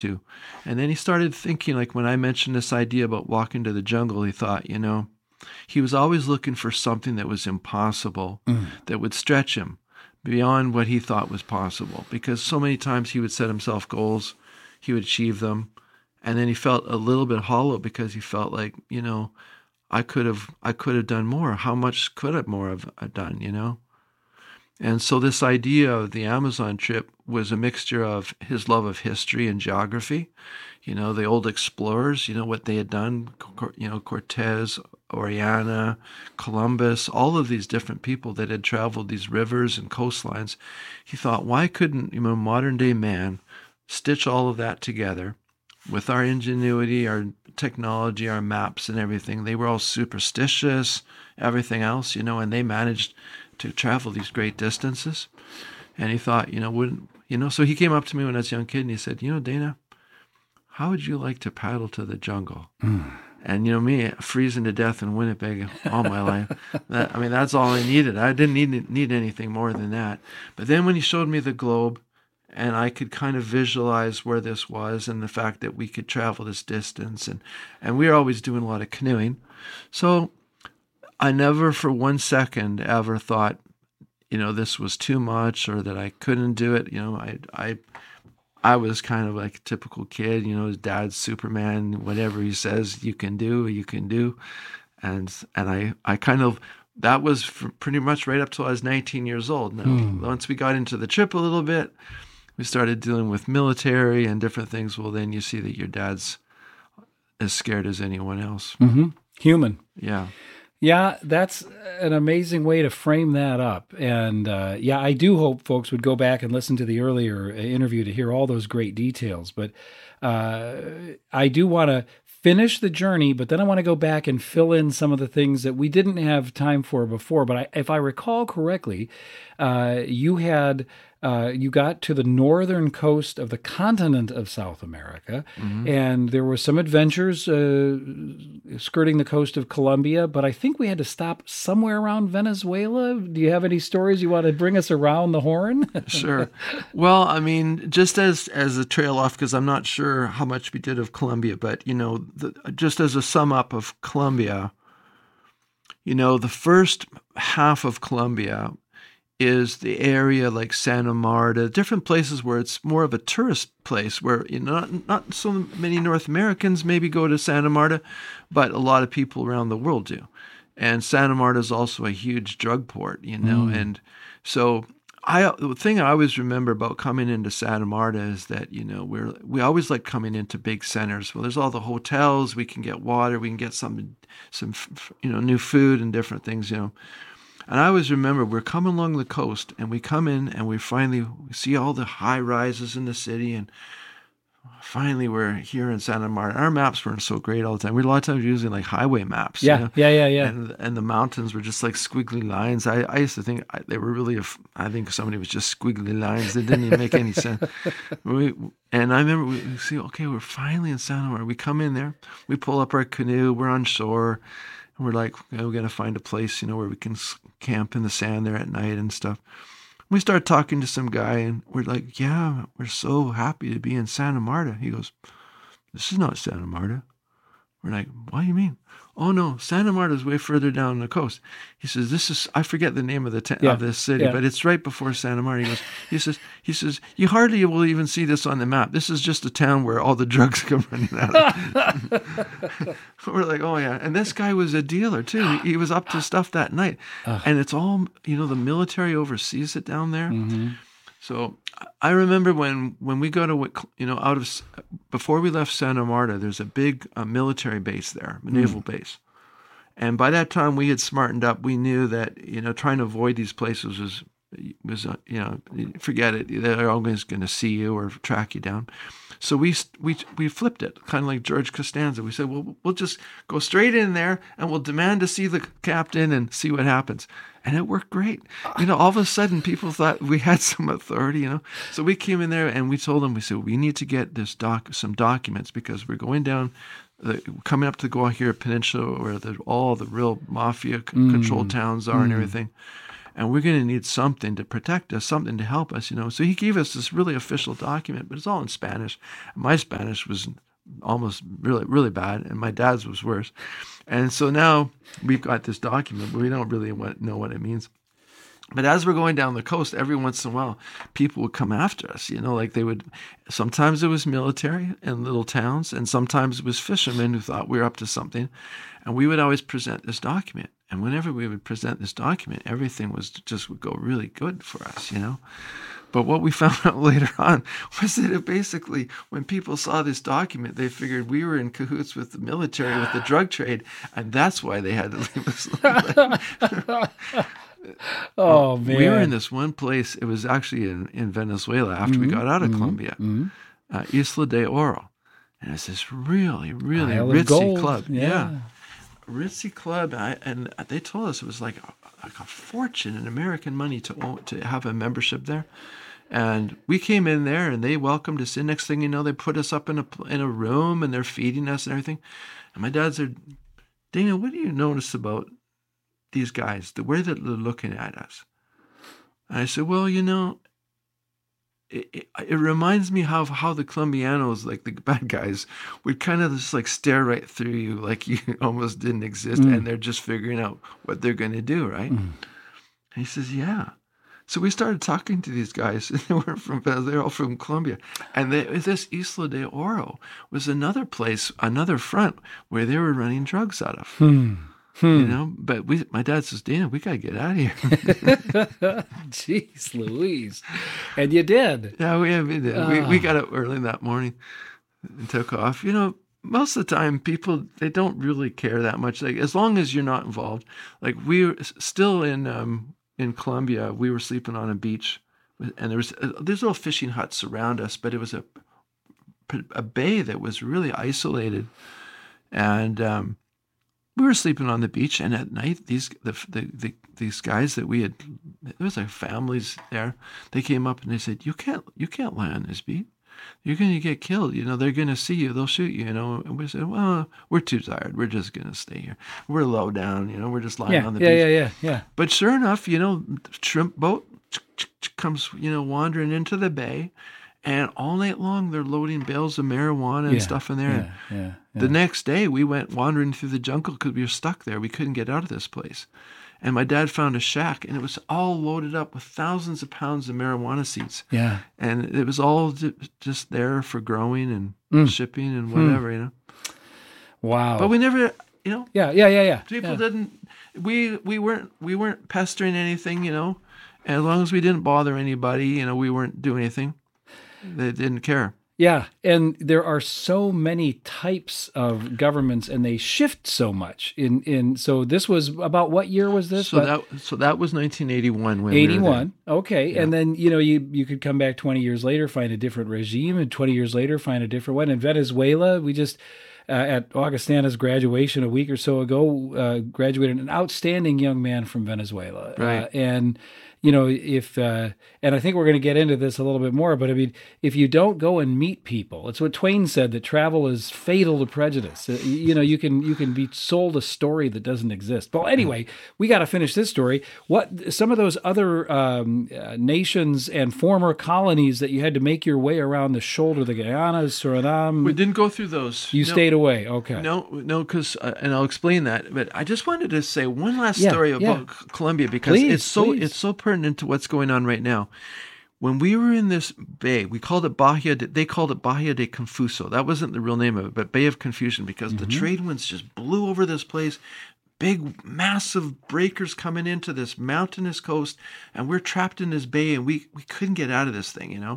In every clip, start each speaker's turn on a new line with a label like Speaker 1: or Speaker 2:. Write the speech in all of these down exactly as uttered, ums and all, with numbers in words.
Speaker 1: to. And then he started thinking, like when I mentioned this idea about walking to the jungle, he thought, you know, he was always looking for something that was impossible, mm. that would stretch him beyond what he thought was possible. Because so many times he would set himself goals, he would achieve them, and then he felt a little bit hollow because he felt like, you know, I could have I could have done more. How much could I more have done, you know? And so this idea of the Amazon trip was a mixture of his love of history and geography, you know, the old explorers, you know, what they had done, you know, Cortez, Orellana, Columbus, all of these different people that had traveled these rivers and coastlines. He thought, why couldn't, you know, modern day man stitch all of that together with our ingenuity, our technology, our maps and everything? They were all superstitious, everything else, you know, and they managed to travel these great distances. And he thought, you know, wouldn't, you know, so he came up to me when I was a young kid and he said, you know, Dana, how would you like to paddle to the jungle? Mm. And, you know, me freezing to death in Winnipeg all my life, that, I mean, that's all I needed. I didn't need need anything more than that. But then when he showed me the globe and I could kind of visualize where this was and the fact that we could travel this distance, and, and we were always doing a lot of canoeing. So I never for one second ever thought, you know, this was too much or that I couldn't do it. You know, I I I was kind of like a typical kid, you know, his dad's Superman, whatever he says you can do, you can do. And and I, I kind of, that was for pretty much right up till I was nineteen years old. Now, hmm. once we got into the trip a little bit, we started dealing with military and different things. Well, then you see that your dad's as scared as anyone else.
Speaker 2: Mm-hmm. Human.
Speaker 1: Yeah.
Speaker 2: Yeah, that's an amazing way to frame that up. And uh, yeah, I do hope folks would go back and listen to the earlier interview to hear all those great details. But uh, I do want to finish the journey, but then I want to go back and fill in some of the things that we didn't have time for before. But I, if I recall correctly, uh, you had... Uh, you got to the northern coast of the continent of South America, mm-hmm. and there were some adventures uh, skirting the coast of Colombia, but I think we had to stop somewhere around Venezuela. Do you have any stories you want to bring us around the horn?
Speaker 1: Sure. Well, I mean, just as, as a trail off, because I'm not sure how much we did of Colombia, but, you know, the, just as a sum up of Colombia, you know, the first half of Colombia is the area like Santa Marta, different places where it's more of a tourist place where, you know, not, not so many North Americans maybe go to Santa Marta, but a lot of people around the world do. And Santa Marta is also a huge drug port, you know, mm. and so I the thing I always remember about coming into Santa Marta is that, you know, we're we always like coming into big centers. Well, there's all the hotels, we can get water, we can get some some you know new food and different things, you know. And I always remember we're coming along the coast and we come in and we finally we see all the high rises in the city, and finally we're here in Santa Marta. Our maps weren't so great all the time. We were a lot of times using like highway maps.
Speaker 2: Yeah,
Speaker 1: you know?
Speaker 2: yeah, yeah, yeah.
Speaker 1: And and the mountains were just like squiggly lines. I, I used to think I, they were really, a, I think somebody was just squiggly lines. They didn't even make any sense. We, and I remember we, we see, okay, we're finally in Santa Marta. We come in there, we pull up our canoe, we're on shore. We're like, okay, we're going to find a place, you know, where we can camp in the sand there at night and stuff. We start talking to some guy, and we're like, yeah, we're so happy to be in Santa Marta. He goes, this is not Santa Marta. We're like, what do you mean? Oh, no, Santa Marta is way further down the coast. He says, this is, I forget the name of the ta-
Speaker 2: yeah.
Speaker 1: of this city,
Speaker 2: yeah.
Speaker 1: but it's right before Santa Marta. He goes, he says, he says, you hardly will even see this on the map. This is just a town where all the drugs come running out of. We're like, oh, yeah. And this guy was a dealer, too. He, he was up to stuff that night. Uh. And it's all, you know, the military oversees it down there. Mm-hmm. So I remember when, when we go to, you know, out of, before we left Santa Marta, there's a big uh, military base there, a naval mm. base. And by that time we had smartened up. We knew that, you know, trying to avoid these places was, was uh, you know, forget it. They're always going to see you or track you down. So we we we flipped it, kind of like George Costanza. We said, well, we'll just go straight in there and we'll demand to see the captain and see what happens. And it worked great. You know, all of a sudden people thought we had some authority, you know. So we came in there and we told them, we said, we need to get this doc, some documents because we're going down, the, coming up to the Guajira Peninsula where the, all the real mafia-controlled mm. towns are mm. and everything. and we're going to need something to protect us, something to help us, you know. So he gave us this really official document, but it's all in Spanish. My Spanish was almost really, really bad, and my dad's was worse. And so now we've got this document, but we don't really know what it means. But as we're going down the coast, every once in a while, people would come after us, you know, like they would, sometimes it was military in little towns, and sometimes it was fishermen who thought we were up to something. And we would always present this document. And whenever we would present this document, everything was just would go really good for us, you know. But what we found out later on was that it basically, when people saw this document, they figured we were in cahoots with the military, with the drug trade, and that's why they had to leave us alone.
Speaker 2: Oh, man.
Speaker 1: We were in this one place. It was actually in, in Venezuela after mm-hmm. we got out of mm-hmm. Colombia, mm-hmm. Uh, Isla de Oro. And it's this really, really
Speaker 2: Isle
Speaker 1: ritzy club.
Speaker 2: Yeah.
Speaker 1: yeah. Ritzy club. I, and they told us it was like a, like a fortune in American money to own, to have a membership there. And we came in there and they welcomed us in. Next thing you know, they put us up in a, in a room and they're feeding us and everything. And my dad said, Dana, what do you notice about these guys, the way that they're looking at us? And I said, well, you know, it, it, it reminds me how how the Colombianos, like the bad guys, would kind of just like stare right through you like you almost didn't exist, mm. and they're just figuring out what they're going to do, right? Mm. And he says, yeah. So we started talking to these guys, and they weren't from Venezuela, they're all from Colombia. And they, this Isla de Oro was another place, another front where they were running drugs out of.
Speaker 2: Hmm. Hmm.
Speaker 1: You know, but we, my dad says, Dana, we got to get out of here.
Speaker 2: Jeez Louise. And you did.
Speaker 1: Yeah, we, we did. Oh. We, we got up early that morning and took off. You know, most of the time people, they don't really care that much. Like, as long as you're not involved. Like, we were still in um, in Colombia, we were sleeping on a beach, and there was uh, there's little fishing huts around us, but it was a, a bay that was really isolated. And um we were sleeping on the beach, and at night, these the, the, the these guys that we had, there was like families there. They came up and they said, "You can't, you can't lie on this beach. You're going to get killed. You know, they're going to see you. They'll shoot you. You know." And we said, "Well, we're too tired. We're just going to stay here. We're low down. You know, we're just lying
Speaker 2: yeah,
Speaker 1: on the
Speaker 2: yeah,
Speaker 1: beach."
Speaker 2: Yeah, yeah, yeah.
Speaker 1: But sure enough, you know, shrimp boat comes, you know, wandering into the bay. And all night long, they're loading bales of marijuana and
Speaker 2: yeah,
Speaker 1: stuff in there.
Speaker 2: Yeah, yeah, yeah.
Speaker 1: The next day, we went wandering through the jungle because we were stuck there. We couldn't get out of this place. And my dad found a shack, and it was all loaded up with thousands of pounds of marijuana seeds.
Speaker 2: Yeah.
Speaker 1: And it was all just there for growing and mm. shipping and whatever, mm. you know.
Speaker 2: Wow.
Speaker 1: But we never, you know.
Speaker 2: Yeah, yeah, yeah, yeah.
Speaker 1: People
Speaker 2: yeah.
Speaker 1: didn't, we, we weren't, we weren't pestering anything, you know. And as long as we didn't bother anybody, you know, we weren't doing anything. They didn't care.
Speaker 2: Yeah, and there are so many types of governments, and they shift so much. In in so this was about what year was this?
Speaker 1: So but, that so that was nineteen eighty-one. When
Speaker 2: eighty-one.
Speaker 1: We
Speaker 2: okay, yeah. And then you know you you could come back twenty years later, find a different regime, and twenty years later find a different one. In Venezuela, we just uh, at Augustana's graduation a week or so ago uh, graduated an outstanding young man from Venezuela,
Speaker 1: right?
Speaker 2: Uh, and you know, if, uh, and I think we're going to get into this a little bit more, but I mean, if you don't go and meet people, it's what Twain said, that travel is fatal to prejudice. Uh, you know, you can, you can be sold a story that doesn't exist. Well, anyway, we got to finish this story. What, some of those other um, uh, nations and former colonies that you had to make your way around the shoulder, the Guyanas, Suriname.
Speaker 1: We didn't go through those.
Speaker 2: You
Speaker 1: no,
Speaker 2: stayed away. Okay.
Speaker 1: No, no, because, uh, and I'll explain that, but I just wanted to say one last
Speaker 2: yeah,
Speaker 1: story about
Speaker 2: yeah.
Speaker 1: Colombia, because
Speaker 2: please,
Speaker 1: it's so,
Speaker 2: please.
Speaker 1: it's so pertinent to what's going on right now. When we were in this bay, we called it Bahia de, they called it Bahia de Confuso. That wasn't the real name of it, but Bay of Confusion, because mm-hmm. the trade winds just blew over this place. Big, massive breakers coming into this mountainous coast, and we're trapped in this bay, and we, we couldn't get out of this thing, you know.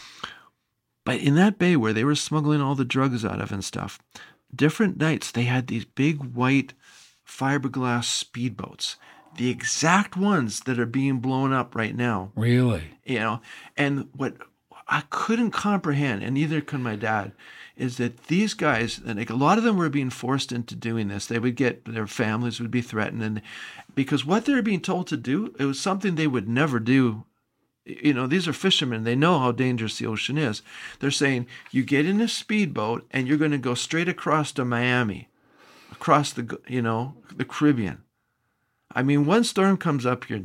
Speaker 1: But in that bay where they were smuggling all the drugs out of and stuff, different nights they had these big white fiberglass speedboats. The exact ones that are being blown up right now.
Speaker 2: Really?
Speaker 1: You know, and what I couldn't comprehend, and neither could my dad, is that these guys, like a lot of them were being forced into doing this. They would get, their families would be threatened, and because what they were being told to do, it was something they would never do. You know, these are fishermen. They know how dangerous the ocean is. They're saying, you get in a speedboat and you're going to go straight across to Miami, across the, you know, the Caribbean. I mean, one storm comes up, you're dead.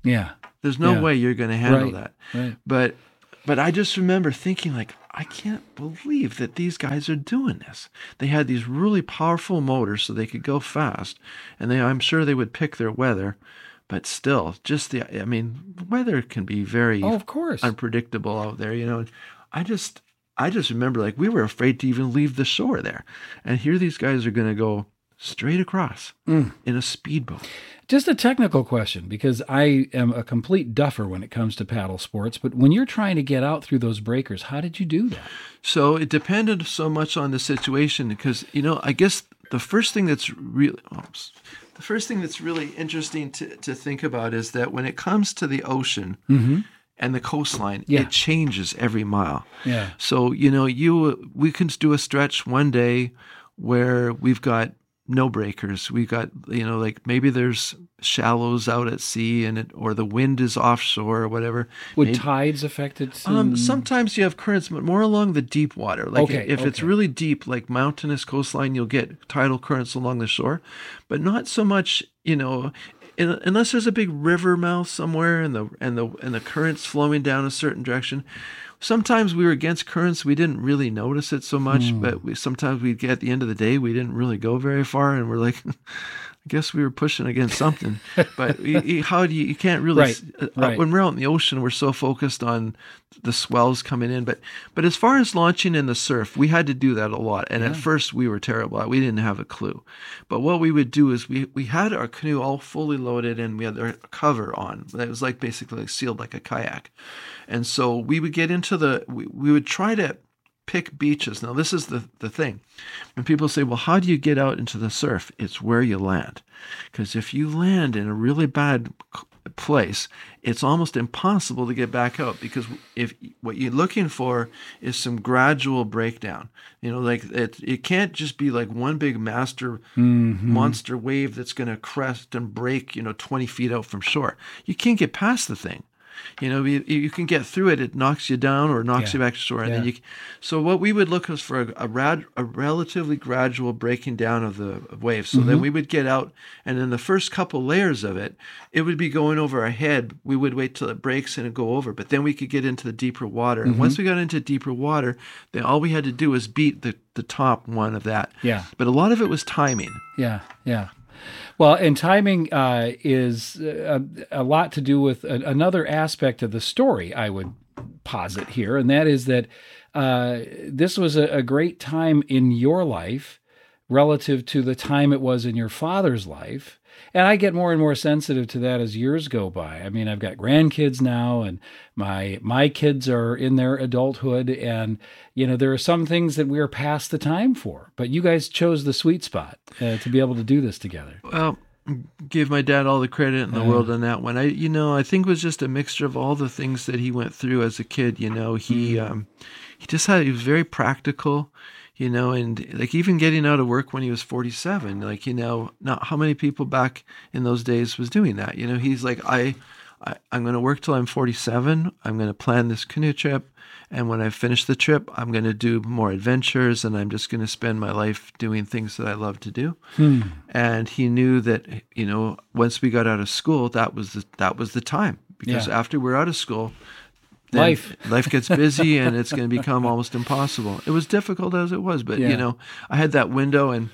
Speaker 2: Yeah.
Speaker 1: There's no
Speaker 2: Yeah.
Speaker 1: way you're going to handle
Speaker 2: Right.
Speaker 1: that.
Speaker 2: Right.
Speaker 1: But but I just remember thinking, like, I can't believe that these guys are doing this. They had these really powerful motors so they could go fast, and they I'm sure they would pick their weather, but still, just the I mean, weather can be very
Speaker 2: Oh, of course.
Speaker 1: unpredictable out there, you know. I just I just remember, like, we were afraid to even leave the shore there. And here these guys are going to go straight across
Speaker 2: Mm.
Speaker 1: in a speedboat.
Speaker 2: Just a technical question, because I am a complete duffer when it comes to paddle sports. But when you're trying to get out through those breakers, how did you do that?
Speaker 1: So it depended so much on the situation because, you know, I guess the first thing that's really, oops, the first thing that's really interesting to, to think about is that when it comes to the ocean
Speaker 2: Mm-hmm.
Speaker 1: and the coastline,
Speaker 2: Yeah.
Speaker 1: it changes every mile.
Speaker 2: Yeah.
Speaker 1: So, you know, you we can do a stretch one day where we've got no breakers. We got, you know, like maybe there's shallows out at sea and it, or the wind is offshore or whatever.
Speaker 2: Would
Speaker 1: Maybe-
Speaker 2: tides affect it?
Speaker 1: um, sometimes you have currents, but more along the deep water. Like
Speaker 2: Okay,
Speaker 1: if it's
Speaker 2: okay.
Speaker 1: really deep, like mountainous coastline, you'll get tidal currents along the shore, but not so much, you know, in, unless there's a big river mouth somewhere and the and the and the currents flowing down a certain direction. Sometimes we were against currents, we didn't really notice it so much,
Speaker 2: Hmm.
Speaker 1: but we sometimes we'd get at the end of the day, we didn't really go very far, and we're like, I guess we were pushing against something. But you, you- how do you? You can't really.
Speaker 2: Right,
Speaker 1: uh,
Speaker 2: right.
Speaker 1: When we're out in the ocean, we're so focused on the swells coming in. But but as far as launching in the surf, we had to do that a lot. And at first, we were terrible at it. We didn't have a clue. But what we would do is we we had our canoe all fully loaded, and we had our cover on. It was like basically like sealed like a kayak. And so we would get into the. We, we would try to pick beaches. Now, this is the, the thing. When people say, well, how do you get out into the surf? It's where you land. Because if you land in a really bad c- place, it's almost impossible to get back out because if what you're looking for is some gradual breakdown. You know, like it, it can't just be like one big master monster wave that's going to crest and break, you know, twenty feet out from shore. You can't get past the thing. You know, you, you can get through it. It knocks you down or knocks
Speaker 2: Yeah.
Speaker 1: you back to shore. And
Speaker 2: Yeah.
Speaker 1: then you, so what we would look is for a, a, rad, a relatively gradual breaking down of the wave. So then we would get out, and in the first couple layers of it, it would be going over our head. We would wait till it breaks and it go over, but then we could get into the deeper water. And once we got into deeper water, then all we had to do was beat the, the top one of that.
Speaker 2: Yeah.
Speaker 1: But a lot of it was timing.
Speaker 2: Yeah, yeah. Well, and timing uh, is a, a lot to do with a, another aspect of the story, I would posit here, and that is that uh, this was a, a great time in your life relative to the time it was in your father's life. And I get more and more sensitive to that as years go by. I mean, I've got grandkids now, and my my kids are in their adulthood, and you know there are some things that we are past the time for. But you guys chose the sweet spot uh, to be able to do this together.
Speaker 1: Well, give my dad all the credit in the
Speaker 2: Uh.
Speaker 1: world on that one. I, you know, I think it was just a mixture of all the things that he went through as a kid. You know, he um, he just had he was very practical. You know, and like even getting out of work when he was forty-seven, like, you know, not how many people back in those days was doing that. You know, he's like, I, I I'm going to work till I'm forty-seven. I'm going to plan this canoe trip. And when I finish the trip, I'm going to do more adventures, and I'm just going to spend my life doing things that I love to do.
Speaker 2: Hmm.
Speaker 1: And he knew that, you know, once we got out of school, that was the, that was the time. Because
Speaker 2: Yeah.
Speaker 1: after we're out of school, then
Speaker 2: Life.
Speaker 1: life gets busy and it's going to become almost impossible. It was difficult as it was, but,
Speaker 2: Yeah.
Speaker 1: you know, I had that window and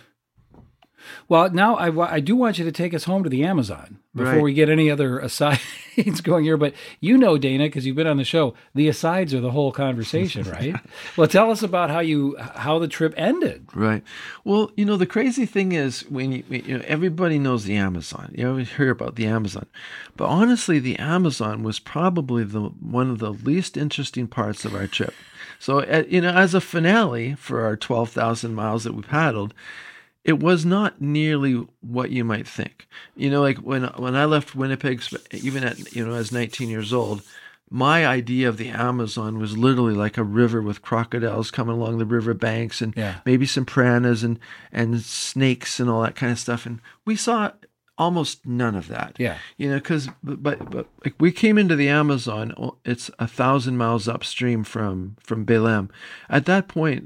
Speaker 2: Well, now I, wa- I do want you to take us home to the Amazon before
Speaker 1: Right.
Speaker 2: we get any other asides going here. But you know, Dana, because you've been on the show, the asides are the whole conversation, right? Well, tell us about how you how the trip ended.
Speaker 1: Right. Well, you know, the crazy thing is when you, when, you know, everybody knows the Amazon. You always hear about the Amazon. But honestly, the Amazon was probably the one of the least interesting parts of our trip. So, uh, you know, as a finale for our twelve thousand miles that we paddled, it was not nearly what you might think. You know, like when when I left Winnipeg, even at, you know, as nineteen years old, my idea of the Amazon was literally like a river with crocodiles coming along the river banks and
Speaker 2: Yeah.
Speaker 1: maybe some piranhas and, and snakes and all that kind of stuff. And we saw almost none of that.
Speaker 2: Yeah.
Speaker 1: You know, because, but, but, but like we came into the Amazon, it's a thousand miles upstream from, from Belém. At that point,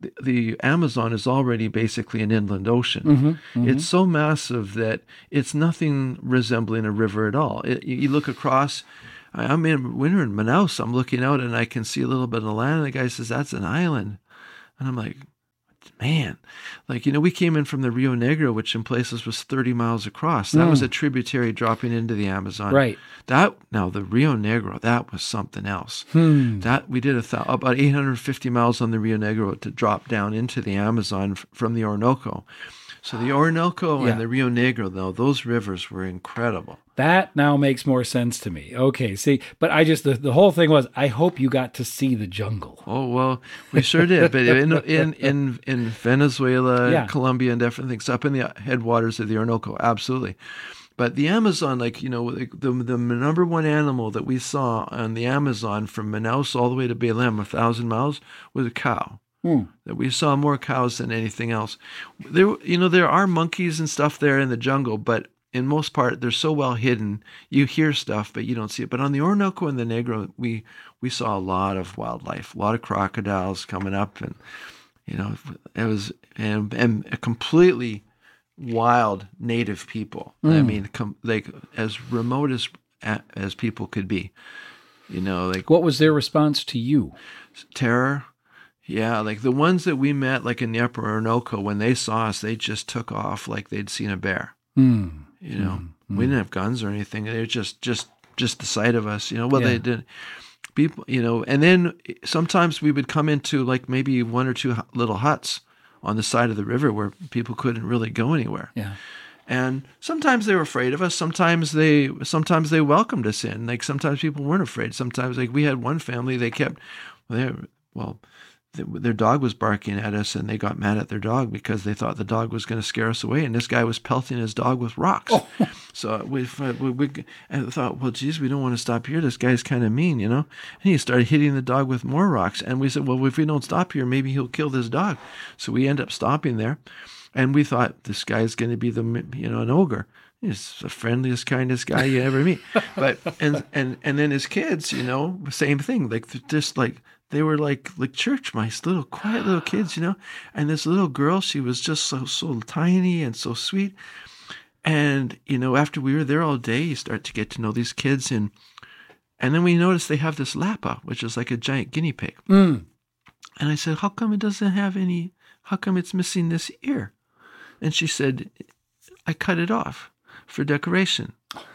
Speaker 1: the, the Amazon is already basically an inland ocean.
Speaker 2: Mm-hmm, mm-hmm.
Speaker 1: It's so massive that it's nothing resembling a river at all. It, you look across. I'm in winter in Manaus. I'm looking out and I can see a little bit of land. And the guy says, "That's an island." And I'm like, man, like, you know, we came in from the Rio Negro, which in places was thirty miles across. That mm. was a tributary dropping into the Amazon.
Speaker 2: Right.
Speaker 1: That, now the Rio Negro, that was something else.
Speaker 2: Hmm.
Speaker 1: That we did a th- about eight hundred fifty miles on the Rio Negro to drop down into the Amazon f- from the Orinoco. So the Orinoco
Speaker 2: yeah.
Speaker 1: and the Rio Negro, though, those rivers were incredible.
Speaker 2: That now makes more sense to me. Okay, see, but I just, the, the whole thing was, I hope you got to see the jungle.
Speaker 1: Oh, well, we sure did. But in in in, in Venezuela,
Speaker 2: yeah.
Speaker 1: Colombia, and different things, up in the headwaters of the Orinoco, absolutely. But the Amazon, like, you know, the, the, the number one animal that we saw on the Amazon from Manaus all the way to Belém, a thousand miles, was a cow. Hmm. That we saw more cows than anything else. There, you know, there are monkeys and stuff there in the jungle, but in most part, they're so well hidden. You hear stuff, but you don't see it. But on the Orinoco and the Negro, we we saw a lot of wildlife, a lot of crocodiles coming up, and you know, it was and, and a completely wild native people. Mm. I mean, com, like as remote as as people could be. You know, like
Speaker 2: what was their response to you?
Speaker 1: Terror. Yeah, like the ones that we met, like in the Upper Orinoco, when they saw us, they just took off like they'd seen a bear.
Speaker 2: Mm.
Speaker 1: You know,
Speaker 2: mm.
Speaker 1: we didn't have guns or anything. They were just, just, just the sight of us. You know, well, yeah. they did. People, you know, and then sometimes we would come into like maybe one or two little huts on the side of the river where people couldn't really go anywhere.
Speaker 2: Yeah.
Speaker 1: And sometimes they were afraid of us. Sometimes they, sometimes they welcomed us in. Like sometimes people weren't afraid. Sometimes, like we had one family, they kept, they, well. Their dog was barking at us, and they got mad at their dog because they thought the dog was going to scare us away. And this guy was pelting his dog with rocks. Oh. So we, we, we and thought, well, geez, we don't want to stop here. This guy's kind of mean, you know. And he started hitting the dog with more rocks. And we said, well, if we don't stop here, maybe he'll kill this dog. So we end up stopping there, and we thought this guy's going to be the, you know, an ogre. He's the friendliest, kindest guy you ever meet. But and and and then his kids, you know, same thing. Like just like. They were like like church mice, little quiet little kids, you know. And this little girl, she was just so so tiny and so sweet. And you know, after we were there all day, you start to get to know these kids, and and then we noticed they have this lapa, which is like a giant guinea pig.
Speaker 2: Mm.
Speaker 1: And I said, "How come it doesn't have any? How come it's missing this ear?" And she said, "I cut it off for decoration."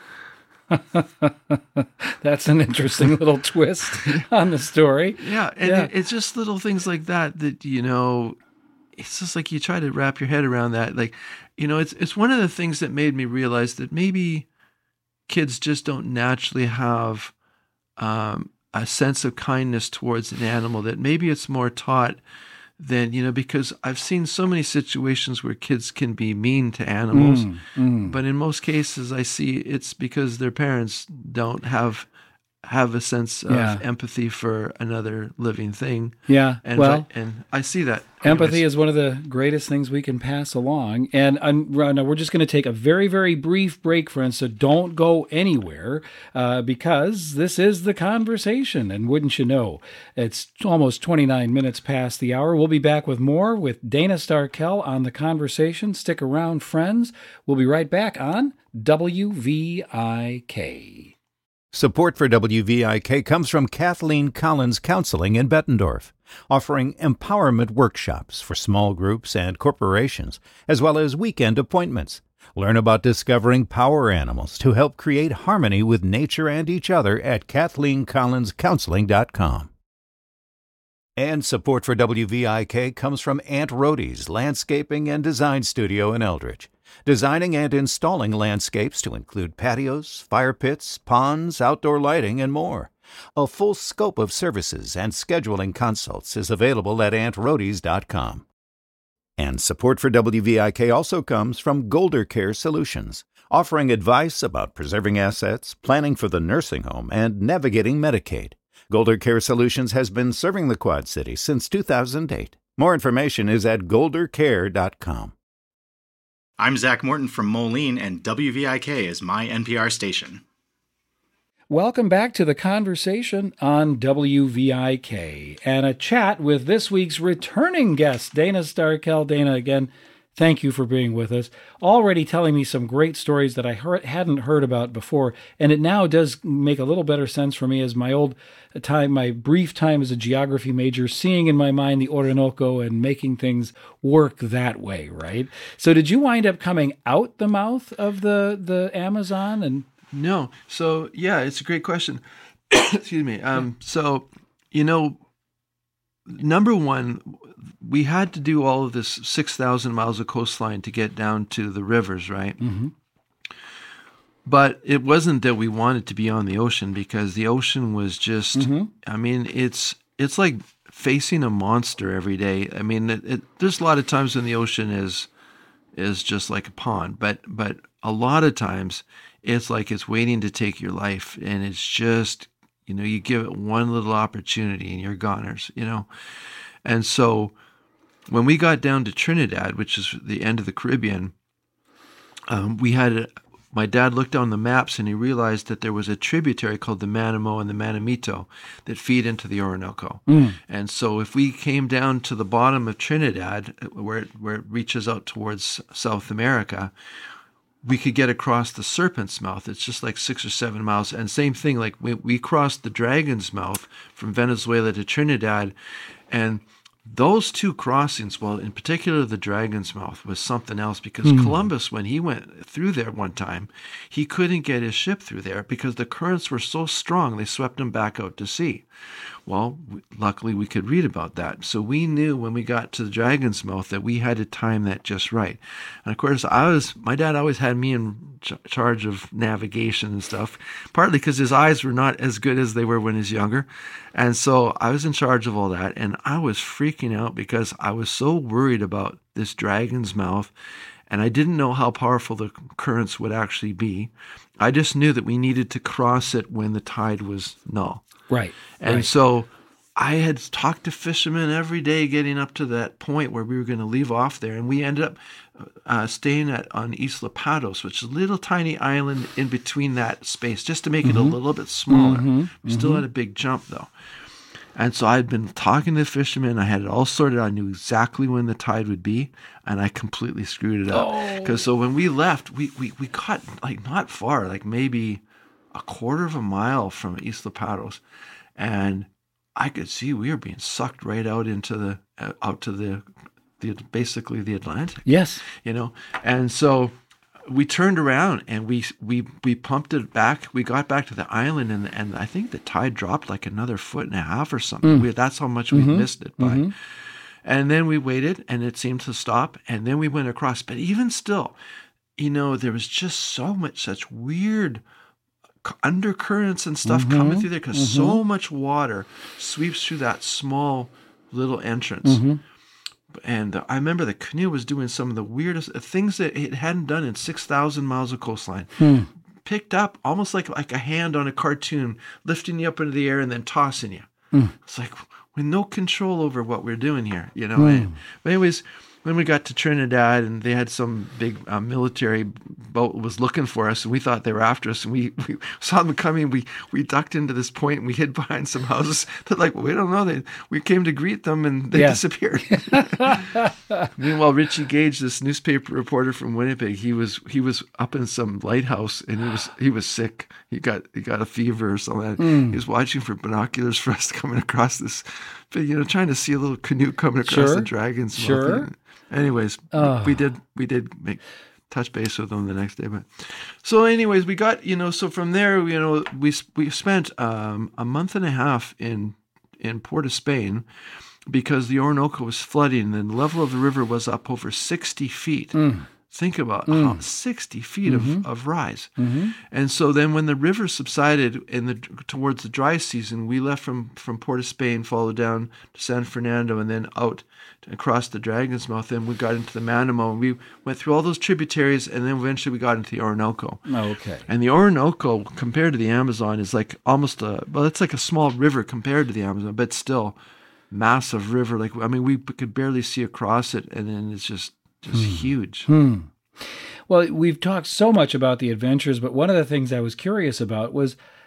Speaker 2: That's an interesting little twist on the story.
Speaker 1: Yeah, and yeah. It, it's just little things like that that, you know, it's just like you try to wrap your head around that. Like, you know, it's it's one of the things that made me realize that maybe kids just don't naturally have um, a sense of kindness towards an animal, that maybe it's more taught than, you know, because I've seen so many situations where kids can be mean to animals,
Speaker 2: mm, mm.
Speaker 1: but in most cases I see it's because their parents don't have have a sense of yeah. empathy for another living thing.
Speaker 2: Yeah,
Speaker 1: and
Speaker 2: well,
Speaker 1: I, and I see that.
Speaker 2: Empathy
Speaker 1: anyways.
Speaker 2: is one of the greatest things we can pass along. And um, now we're just going to take a very, very brief break, friends, so don't go anywhere uh, because this is The Conversation. And wouldn't you know, it's almost twenty-nine minutes past the hour. We'll be back with more with Dana Starkel on The Conversation. Stick around, friends. We'll be right back on W V I K.
Speaker 3: Support for W V I K comes from Kathleen Collins Counseling in Bettendorf, offering empowerment workshops for small groups and corporations, as well as weekend appointments. Learn about discovering power animals to help create harmony with nature and each other at kathleen collins counseling dot com. And support for W V I K comes from Aunt Rhodey's Landscaping and Design Studio in Eldridge, designing and installing landscapes to include patios, fire pits, ponds, outdoor lighting, and more. A full scope of services and scheduling consults is available at aunt rhodeys dot com. And support for W V I K also comes from Golder Care Solutions, offering advice about preserving assets, planning for the nursing home, and navigating Medicaid. Golder Care Solutions has been serving the Quad Cities since two thousand eight. More information is at golder care dot com.
Speaker 4: I'm Zach Morton from Moline, and W V I K is my N P R station.
Speaker 2: Welcome back to the conversation on W V I K and a chat with this week's returning guest, Dana Starkel. Dana, again, thank you for being with us. Already telling me some great stories that I heard, hadn't heard about before, and it now does make a little better sense for me as my old time, my brief time as a geography major, seeing in my mind the Orinoco and making things work that way, right? So did you wind up coming out the mouth of the, the Amazon? And
Speaker 1: No. So, yeah, it's a great question. Excuse me. Um, so, you know, number one, we had to do all of this six thousand miles of coastline to get down to the rivers, right?
Speaker 2: Mm-hmm.
Speaker 1: But it wasn't that we wanted to be on the ocean, because the ocean was just, mm-hmm. I mean, it's it's like facing a monster every day. I mean, it, it, there's a lot of times when the ocean is is just like a pond, but but a lot of times it's like it's waiting to take your life, and it's just, you know, you give it one little opportunity and you're goners, you know. And so when we got down to Trinidad, which is the end of the Caribbean, um, we had a, my dad looked on the maps and he realized that there was a tributary called the Manamo and the Manamito that feed into the Orinoco. Mm. And so if we came down to the bottom of Trinidad, where it, where it reaches out towards South America, we could get across the Serpent's Mouth. It's just like six or seven miles. And same thing, like we, we crossed the Dragon's Mouth from Venezuela to Trinidad. And those two crossings, well, in particular the Dragon's Mouth, was something else, because mm. Columbus, when he went through there one time, he couldn't get his ship through there because the currents were so strong, they swept him back out to sea. Well, luckily we could read about that. So we knew when we got to the Dragon's Mouth that we had to time that just right. And of course, I was, my dad always had me in ch- charge of navigation and stuff, partly because his eyes were not as good as they were when he was younger. And so I was in charge of all that, and I was freaking out because I was so worried about this Dragon's Mouth, and I didn't know how powerful the currents would actually be. I just knew that we needed to cross it when the tide was null.
Speaker 2: Right.
Speaker 1: And
Speaker 2: right.
Speaker 1: so I had talked to fishermen every day getting up to that point where we were going to leave off there. And we ended up uh, staying at on Isla Patos, which is a little tiny island in between that space, just to make mm-hmm. it a little bit smaller. Mm-hmm. We still mm-hmm. had a big jump, though. And so I'd been talking to the fishermen. I had it all sorted. I knew exactly when the tide would be, and I completely screwed it up. Because oh. so when we left, we, we, we got like not far, like maybe a quarter of a mile from Isla Patos, and I could see we were being sucked right out into the uh, out to the the basically the Atlantic.
Speaker 2: Yes,
Speaker 1: you know, and so we turned around and we we we pumped it back. We got back to the island, and and I think the tide dropped like another foot and a half or something. Mm. We, that's how much we mm-hmm. missed it by. Mm-hmm. And then we waited, and it seemed to stop, and then we went across. But even still, you know, there was just so much such weird undercurrents and stuff mm-hmm. coming through there, because mm-hmm. so much water sweeps through that small little entrance. Mm-hmm. And I remember the canoe was doing some of the weirdest things that it hadn't done in six thousand miles of coastline. Hmm. Picked up almost like like a hand on a cartoon, lifting you up into the air and then tossing you. Hmm. It's like with no control over what we're doing here, you know. Hmm. And, but anyways, when we got to Trinidad, and they had some big uh, military boat was looking for us, and we thought they were after us, and we, we saw them coming. We we ducked into this point, and we hid behind some houses. They're like, well, we don't know. They we came to greet them, and they yeah. disappeared. Meanwhile, Richie Gage, this newspaper reporter from Winnipeg, he was he was up in some lighthouse, and he was he was sick. He got he got a fever or something. Mm. He was watching for binoculars for us coming across this, but you know, trying to see a little canoe coming across
Speaker 2: sure.
Speaker 1: the Dragon's Mouth.
Speaker 2: Sure.
Speaker 1: Anyways, oh. we did we did make touch base with them the next day, but so anyways, we got you know so from there you know we we spent um, a month and a half in in Port of Spain, because the Orinoco was flooding and the level of the river was up over sixty feet. Mm. Think about mm. how sixty feet mm-hmm. of, of rise. Mm-hmm. And so then when the river subsided in the towards the dry season, we left from, from Port of Spain, followed down to San Fernando, and then out across the Dragon's Mouth. Then we got into the Manamo, and we went through all those tributaries, and then eventually we got into the Orinoco.
Speaker 2: Oh, okay.
Speaker 1: And the Orinoco, compared to the Amazon, is like almost a, well, it's like a small river compared to the Amazon, but still massive river. Like, I mean, we could barely see across it, and then it's just, just hmm. huge.
Speaker 2: Hmm. Well, we've talked so much about the adventures, but one of the things I was curious about was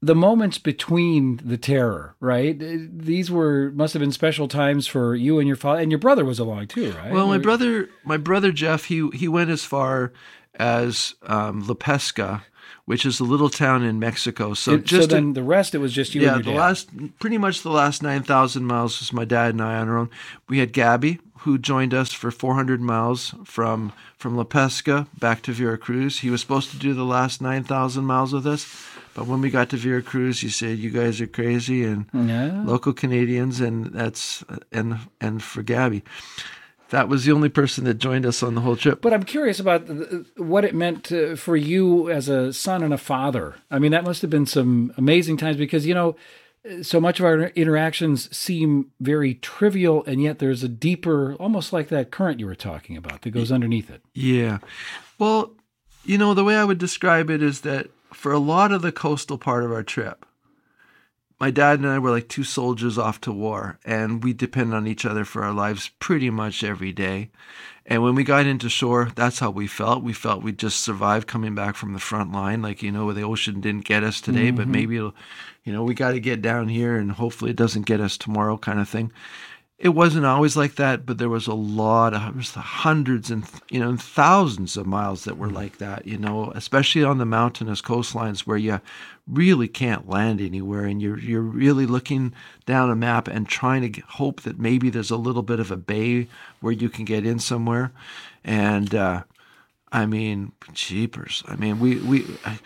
Speaker 2: the moments between the terror, right? These were must have been special times for you and your father, and your brother was along too, right?
Speaker 1: Well, my
Speaker 2: Or-
Speaker 1: brother, my brother Jeff, he he went as far as um, La Pesca, which is a little town in Mexico. So
Speaker 2: It-
Speaker 1: just
Speaker 2: so
Speaker 1: a-
Speaker 2: then the rest, it was just you
Speaker 1: yeah,
Speaker 2: and
Speaker 1: the
Speaker 2: your dad.
Speaker 1: last, pretty much the last nine thousand miles was my dad and I on our own. We had Gabby, who joined us for four hundred miles from from La Pesca back to Veracruz. He was supposed to do the last nine thousand miles with us, but when we got to Veracruz, he said, "You guys are crazy," and
Speaker 2: Yeah.
Speaker 1: local Canadians, and that's and and for Gabby, that was the only person that joined us on the whole trip.
Speaker 2: But I'm curious about the, what it meant to, for you as a son and a father. I mean, that must have been some amazing times because, you know, so much of our interactions seem very trivial, and yet there's a deeper, almost like that current you were talking about that goes underneath it.
Speaker 1: Yeah. Well, you know, the way I would describe it is that for a lot of the coastal part of our trip, my dad and I were like two soldiers off to war, and we depend on each other for our lives pretty much every day. And when we got into shore, that's how we felt. We felt we'd just survived coming back from the front line. Like, you know, the ocean didn't get us today, but maybe it'll, you know, we got to get down here and hopefully it doesn't get us tomorrow kind of thing. It wasn't always like that, but there was a lot of, there was hundreds and, you know, thousands of miles that were like that, you know, especially on the mountainous coastlines where you really can't land anywhere, and you're you're really looking down a map and trying to get, hope that maybe there's a little bit of a bay where you can get in somewhere. And uh, I mean, jeepers. I mean, we we I,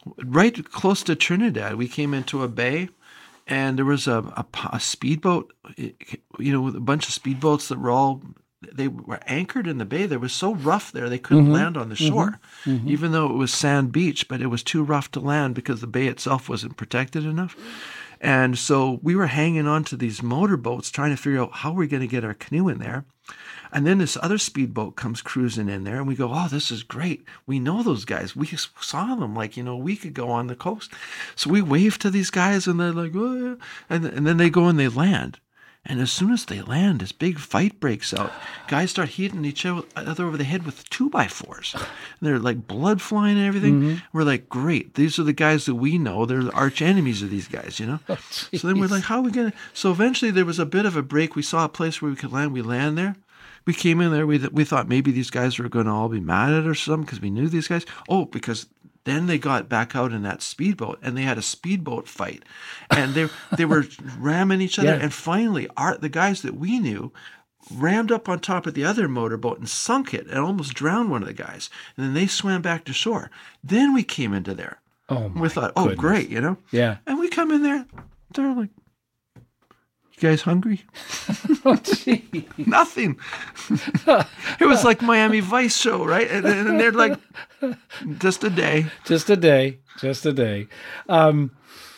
Speaker 1: right close to Trinidad, we came into a bay. And there was a, a, a speedboat, you know, a bunch of speedboats that were all, they were anchored in the bay. They were so rough there, they couldn't
Speaker 2: Mm-hmm.
Speaker 1: land on the shore, mm-hmm. even though it was sand beach, but it was too rough to land because the bay itself wasn't protected enough. And so we were hanging on to these motorboats trying to figure out how we're going to get our canoe in there. And then this other speedboat comes cruising in there, and we go, "Oh, this is great. We know those guys. We saw them like, you know, a week ago on the coast." So we wave to these guys, and they're like, "Oh, yeah." And, and then they go and they land. And as soon as they land, this big fight breaks out. Guys start hitting each other over the head with two by fours. And they're like blood flying and everything. Mm-hmm. We're like, great. These are the guys that we know. They're the arch enemies of these guys, you know? Oh, so then we're like, how are we going to? So eventually there was a bit of a break. We saw a place where we could land. We land there. We came in there. We we thought maybe these guys were going to all be mad at us or something because we knew these guys. Oh, because then they got back out in that speedboat and they had a speedboat fight, and they they were ramming each other.
Speaker 2: Yeah.
Speaker 1: And finally, our the guys that we knew rammed up on top of the other motorboat and sunk it and almost drowned one of the guys. And then they swam back to shore. Then we came into there.
Speaker 2: Oh, my
Speaker 1: we thought, oh,
Speaker 2: goodness.
Speaker 1: great, you know.
Speaker 2: Yeah.
Speaker 1: And we come in there. They're like, "You guys hungry?"
Speaker 2: Oh, gee.
Speaker 1: Nothing. It was like Miami Vice show, right? And, and they're like, just a day.
Speaker 2: Just a day. Just a day. Um,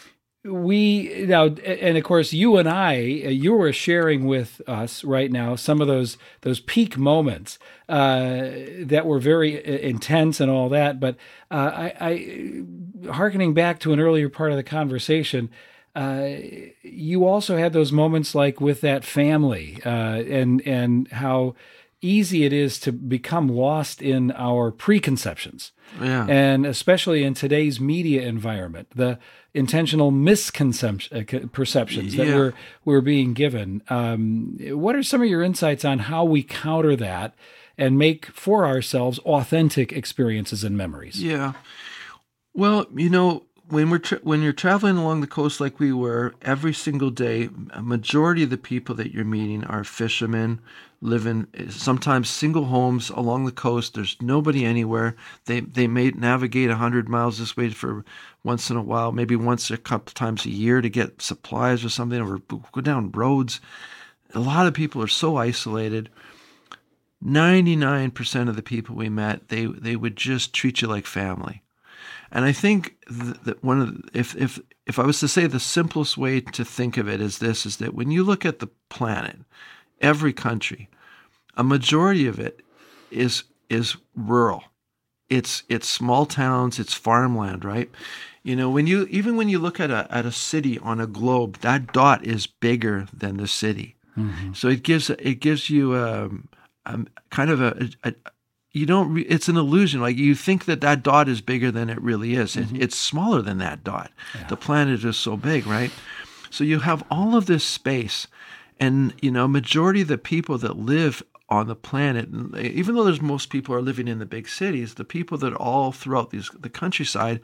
Speaker 2: we now, and of course, you and I, you were sharing with us right now some of those those peak moments uh, that were very intense and all that. But uh, I, I, hearkening back to an earlier part of the conversation, uh, you also had those moments like with that family, uh, and and how easy it is to become lost in our preconceptions.
Speaker 1: Yeah.
Speaker 2: And especially in today's media environment, the intentional misconception perceptions that
Speaker 1: Yeah.
Speaker 2: we're we're being given. Um, what are some of your insights on how we counter that and make for ourselves authentic experiences and memories?
Speaker 1: Yeah. Well, you know, when we're tra- when you're traveling along the coast like we were every single day, a majority of the people that you're meeting are fishermen, live in sometimes single homes along the coast. There's nobody anywhere. They they may navigate one hundred miles this way for once in a while, maybe once a couple times a year to get supplies or something, or go down roads. A lot of people are so isolated. ninety-nine percent of the people we met, they they would just treat you like family. And I think that one of the, if if if I was to say the simplest way to think of it is this, is that when you look at the planet, every country, a majority of it is is rural. It's it's small towns, it's farmland, right? You know, when you even when you look at a at a city on a globe, that dot is bigger than the city. Mm-hmm. So it gives it gives you um, um kind of a, a you don't, re- it's an illusion. Like you think that that dot is bigger than it really is. Mm-hmm. It, it's smaller than that dot. Yeah. The planet is so big, right? So you have all of this space, and, you know, majority of the people that live on the planet, even though there's most people are living in the big cities, the people that are all throughout these, the countryside,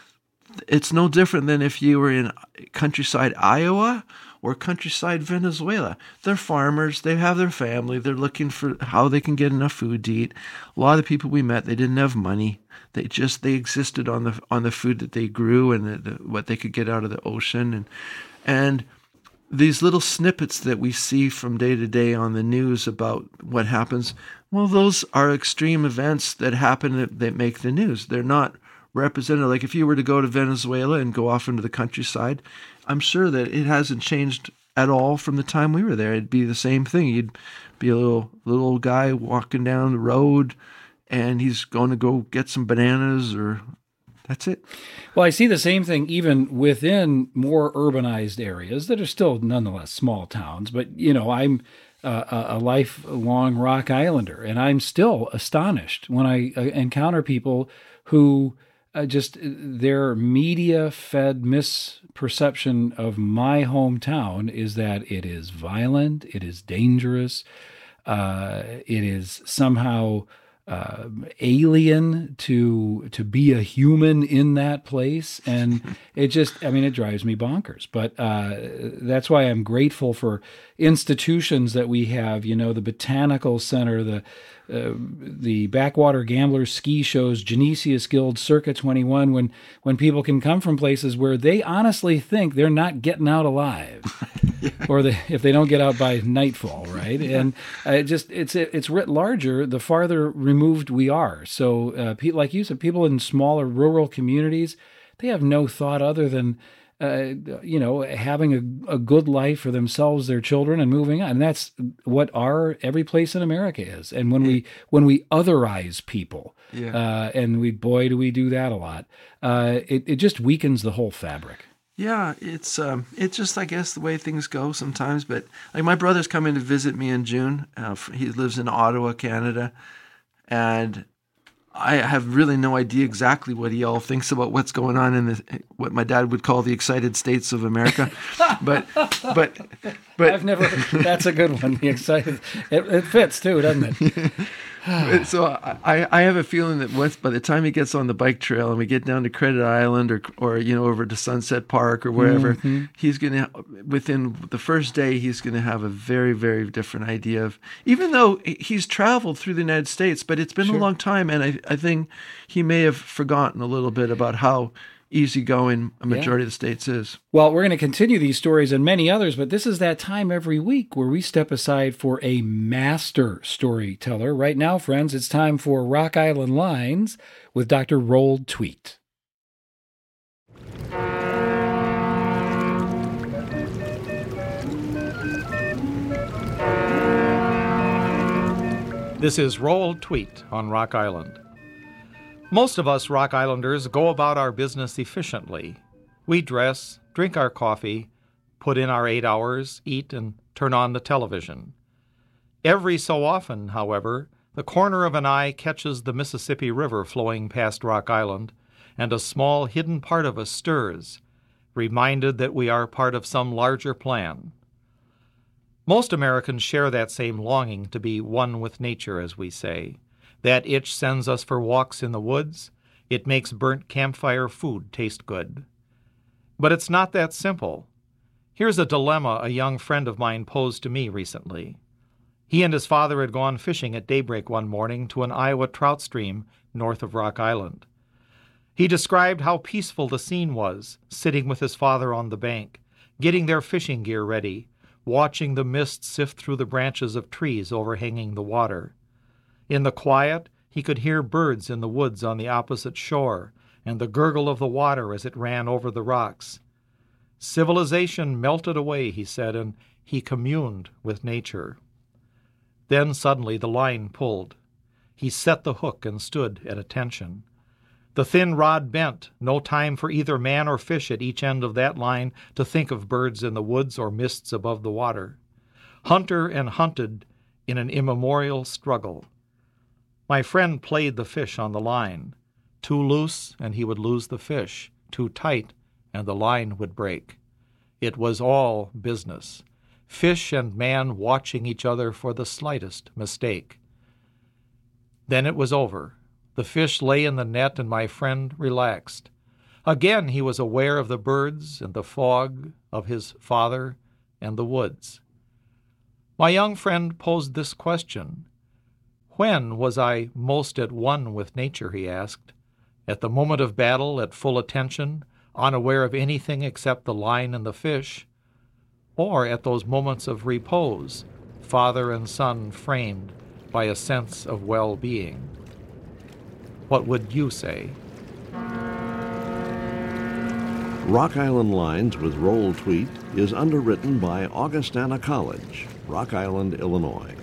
Speaker 1: it's no different than if you were in countryside Iowa or countryside Venezuela. They're farmers. They have their family. They're looking for how they can get enough food to eat. A lot of the people we met, they didn't have money. They just they existed on the on the food that they grew and the, the, what they could get out of the ocean. And and these little snippets that we see from day to day on the news about what happens, well, those are extreme events that happen that, that make the news. They're not representative. Like if you were to go to Venezuela and go off into the countryside, I'm sure that it hasn't changed at all from the time we were there. It'd be the same thing. You'd be a little little guy walking down the road, and he's going to go get some bananas, or that's it.
Speaker 2: Well, I see the same thing even within more urbanized areas that are still nonetheless small towns. But, you know, I'm uh, a lifelong Rock Islander, and I'm still astonished when I uh, encounter people who Uh, just their media-fed misperception of my hometown is that it is violent, it is dangerous, uh, it is somehow uh, alien to to be a human in that place, and it just, I mean, it drives me bonkers. But uh, that's why I'm grateful for institutions that we have. You know, the Botanical Center, the Uh, the Backwater Gamblers ski shows, Genesius Guild, Circa twenty-one, when when people can come from places where they honestly think they're not getting out alive, yeah. or they, if they don't get out by nightfall, right? Yeah. And uh, it just it's it's writ larger the farther removed we are. So, uh, pe- like you said, people in smaller rural communities, they have no thought other than Uh, you know, having a, a good life for themselves, their children, and moving on. And that's what our every place in America is. And when we when we otherize people, yeah. uh, and we boy do we do that a lot, uh, it it just weakens the whole fabric.
Speaker 1: Yeah, it's um, it's just, I guess, the way things go sometimes. But like my brother's coming to visit me in June. Uh, he lives in Ottawa, Canada, and I have really no idea exactly what he all thinks about what's going on in the what my dad would call the excited states of America, but but but
Speaker 2: I've never. That's a good one. The excited. It, it fits too, doesn't it?
Speaker 1: So I, I have a feeling that once by the time he gets on the bike trail and we get down to Credit Island or or you know over to Sunset Park or wherever, mm-hmm. he's gonna within the first day he's gonna have a very very different idea of, even though he's traveled through the United States, but it's been sure. a long time, and I I think he may have forgotten a little bit about how easygoing a majority yeah. of the states is.
Speaker 2: Well, we're going to continue these stories and many others, but this is that time every week where we step aside for a master storyteller. Right now, friends, it's time for Rock Island Lines with Doctor Roald Tweet.
Speaker 4: This is Roald Tweet on Rock Island. Most of us Rock Islanders go about our business efficiently. We dress, drink our coffee, put in our eight hours, eat, and turn on the television. Every so often, however, the corner of an eye catches the Mississippi River flowing past Rock Island, and a small hidden part of us stirs, reminded that we are part of some larger plan. Most Americans share that same longing to be one with nature, as we say. That itch sends us for walks in the woods. It makes burnt campfire food taste good. But it's not that simple. Here's a dilemma a young friend of mine posed to me recently. He and his father had gone fishing at daybreak one morning to an Iowa trout stream north of Rock Island. He described how peaceful the scene was, sitting with his father on the bank, getting their fishing gear ready, watching the mist sift through the branches of trees overhanging the water. In the quiet, he could hear birds in the woods on the opposite shore and the gurgle of the water as it ran over the rocks. Civilization melted away, he said, and he communed with nature. Then suddenly the line pulled. He set the hook and stood at attention. The thin rod bent, no time for either man or fish at each end of that line to think of birds in the woods or mists above the water. Hunter and hunted in an immemorial struggle. My friend played the fish on the line. Too loose, and he would lose the fish. Too tight, and the line would break. It was all business. Fish and man watching each other for the slightest mistake. Then it was over. The fish lay in the net, and my friend relaxed. Again he was aware of the birds and the fog, of his father and the woods. My young friend posed this question. When was I most at one with nature, he asked. At the moment of battle, at full attention, unaware of anything except the line and the fish, or at those moments of repose, father and son framed by a sense of well-being? What would you say?
Speaker 5: Rock Island Lines with Roll Tweet is underwritten by Augustana College, Rock Island, Illinois.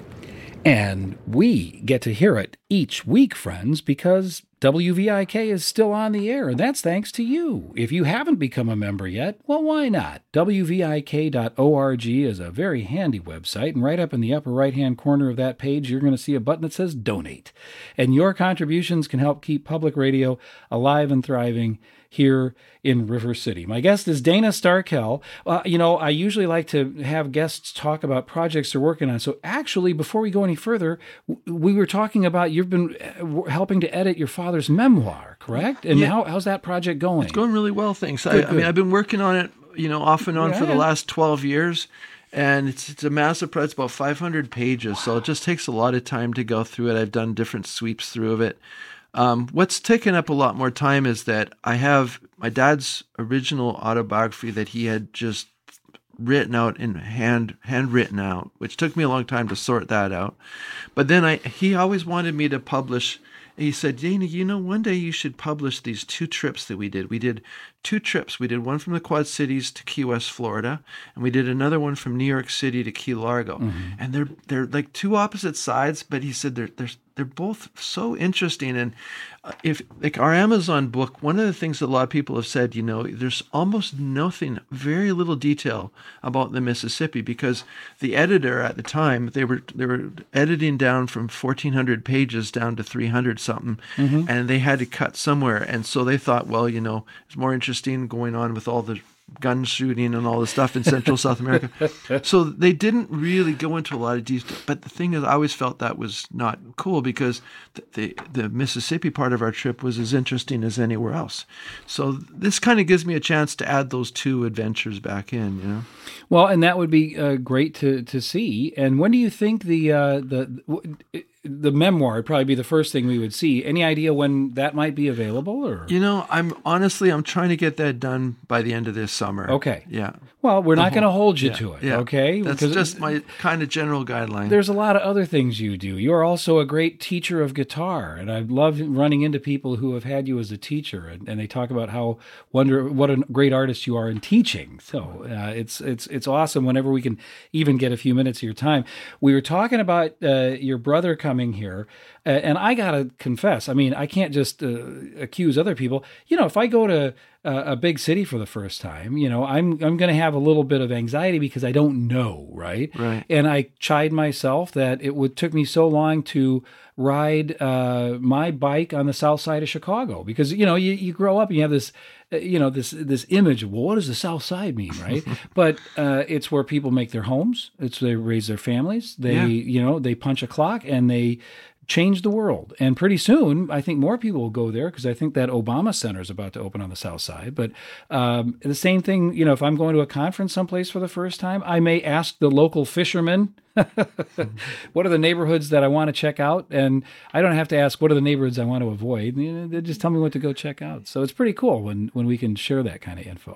Speaker 2: And we get to hear it each week, friends, because W V I K is still on the air, and that's thanks to you. If you haven't become a member yet, well, why not? W V I K dot org is a very handy website, and right up in the upper right-hand corner of that page, you're going to see a button that says Donate. And your contributions can help keep public radio alive and thriving here in River City. My guest is Dana Starkel. Uh, you know, I usually like to have guests talk about projects they're working on. So actually, before we go any further, w- we were talking about you've been helping to edit your father's memoir, correct? And
Speaker 1: Yeah.
Speaker 2: how, how's that project going?
Speaker 1: It's going really well, thanks.
Speaker 2: Good,
Speaker 1: I, I mean,
Speaker 2: good.
Speaker 1: I've been working on it, you know, off and on
Speaker 2: Yeah,
Speaker 1: for the
Speaker 2: yeah.
Speaker 1: last twelve years. And it's it's a massive project. It's about five hundred pages, so it just takes a lot of time to go through it. I've done different sweeps through of it. Um, what's taken up a lot more time is that I have my dad's original autobiography that he had just written out in hand, handwritten out, which took me a long time to sort that out. But then I, he always wanted me to publish. He said, Dana, you know, one day you should publish these two trips that we did. We did two trips. We did one from the Quad Cities to Key West, Florida, and we did another one from New York City to Key Largo. Mm-hmm. And they're they're like two opposite sides, but he said they're they're they're both so interesting. And if like our Amazon book, one of the things that a lot of people have said, you know, there's almost nothing, very little detail about the Mississippi, because the editor at the time, they were they were editing down from fourteen hundred pages down to three hundred something, mm-hmm. and they had to cut somewhere. And so they thought, well, you know, it's more interesting going on with all the gun shooting and all the stuff in Central South America. So they didn't really go into a lot of detail. But the thing is, I always felt that was not cool, because the, the, the Mississippi part of our trip was as interesting as anywhere else. So this kind of gives me a chance to add those two adventures back in, you know?
Speaker 2: Well, and that would be uh, great to, to see. And when do you think the uh, the the memoir would probably be the first thing we would see? Any idea when that might be available? Or
Speaker 1: you know, I'm honestly I'm trying to get that done by the end of this summer.
Speaker 2: Okay.
Speaker 1: Yeah.
Speaker 2: Well, we're not going to hold you
Speaker 1: yeah,
Speaker 2: to it.
Speaker 1: Yeah.
Speaker 2: Okay.
Speaker 1: That's
Speaker 2: because
Speaker 1: just my kind of general guideline.
Speaker 2: There's a lot of other things you do. You're also a great teacher of guitar, and I love running into people who have had you as a teacher, and, and they talk about how wonder what a great artist you are in teaching. So uh, it's it's it's awesome whenever we can even get a few minutes of your time. We were talking about uh, your brother coming here, uh, and I gotta confess, I mean, I can't just uh, accuse other people. You know, if I go to uh, a big city for the first time, you know, I'm I'm going to have a little bit of anxiety because I don't know, right?
Speaker 1: Right.
Speaker 2: And I chide myself that it would took me so long to ride uh, my bike on the south side of Chicago, because you know you, you grow up and you have this uh, you know this this image of, well, what does the south side mean, right? But uh, it's where people make their homes. It's where they raise their families. They
Speaker 1: Yeah.
Speaker 2: you know they punch a clock and they change the world. And pretty soon, I think more people will go there, because I think that Obama Center is about to open on the south side. But um, the same thing, you know, if I'm going to a conference someplace for the first time, I may ask the local fishermen, what are the neighborhoods that I want to check out? And I don't have to ask, what are the neighborhoods I want to avoid? You know, they just tell me what to go check out. So it's pretty cool when, when we can share that kind of info.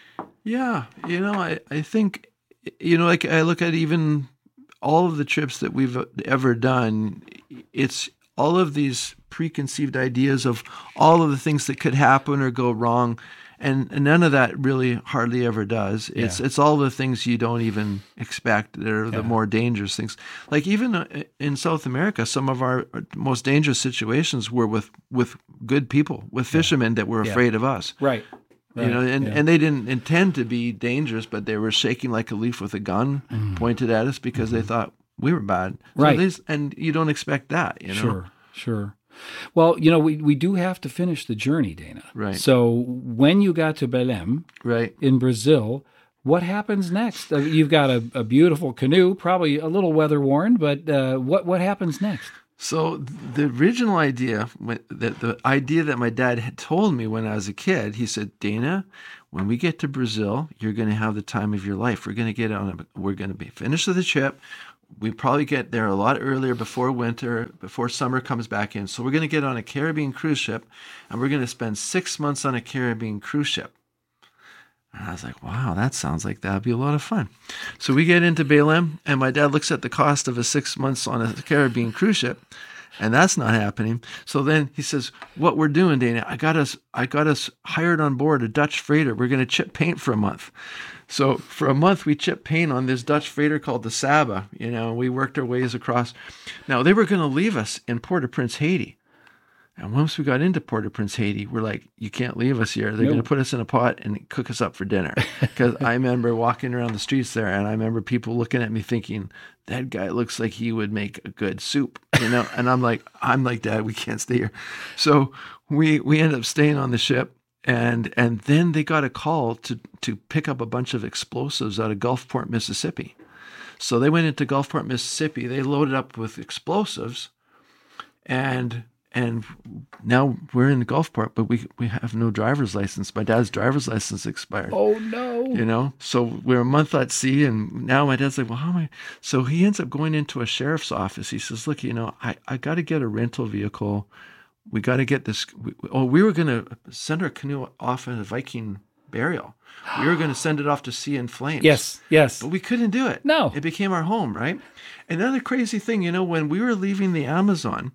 Speaker 1: Yeah, you know, I, I think, you know, like I look at even all of the trips that we've ever done, it's all of these preconceived ideas of all of the things that could happen or go wrong, and, and none of that really hardly ever does. It's
Speaker 2: Yeah.
Speaker 1: it's all the things you don't even expect that are the
Speaker 2: Yeah.
Speaker 1: more dangerous things. Like even in South America, some of our most dangerous situations were with, with good people, with fishermen that were
Speaker 2: Yeah.
Speaker 1: afraid of us.
Speaker 2: Right.
Speaker 1: You know, and,
Speaker 2: yeah.
Speaker 1: and they didn't intend to be dangerous, but they were shaking like a leaf with a gun pointed at us because they thought we were bad. So
Speaker 2: Right.
Speaker 1: these- and you don't expect that, you know?
Speaker 2: Sure. Sure. Well, you know, we, we do have to finish the journey, Dana.
Speaker 1: Right.
Speaker 2: So when you got to Belém
Speaker 1: Right.
Speaker 2: in Brazil, what happens next? Uh, You've got a, a beautiful canoe, probably a little weather worn, but uh, what what happens next?
Speaker 1: So the original idea, when- the, the idea that my dad had told me when I was a kid, he said, Dana, when we get to Brazil, you're going to have the time of your life. We're going to get on, a, we're going to be finished with the trip. We probably get there a lot earlier before winter, before summer comes back in. So we're going to get on a Caribbean cruise ship, and we're going to spend six months on a Caribbean cruise ship. And I was like, wow, that sounds like that'd be a lot of fun. So we get into Belém, and my dad looks at the cost of a six months on a Caribbean cruise ship, and that's not happening. So then he says, what we're doing, Dana, I got us, I got us hired on board a Dutch freighter. We're going to chip paint for a month. So for a month, we chipped paint on this Dutch freighter called the Saba. You know, we worked our ways across. Now, they were going to leave us in Port-au-Prince, Haiti. And once we got into Port-au-Prince, Haiti, we're like, you can't leave us here. They're
Speaker 2: No.
Speaker 1: going to put us in a pot and cook us up for dinner. Because I remember walking around the streets there, and I remember people looking at me thinking, that guy looks like he would make a good soup, you know? And I'm like, I'm like, Dad, we can't stay here. So we we ended up staying on the ship, and and then they got a call to to pick up a bunch of explosives out of Gulfport, Mississippi. So they went into Gulfport, Mississippi. They loaded up with explosives, and and now we're in Gulfport, but we we have no driver's license. My dad's driver's license expired.
Speaker 2: Oh, no.
Speaker 1: You know, so we're a month at sea, and now my dad's like, well, how am I? So he ends up going into a sheriff's office. He says, look, you know, I, I got to get a rental vehicle. We got to get this. We, oh, we were going to send our canoe off in a Viking burial. We were going to send it off to sea in flames.
Speaker 2: Yes, yes.
Speaker 1: But we couldn't do it.
Speaker 2: No.
Speaker 1: It became our home, right? Another crazy thing, you know, when we were leaving the Amazon,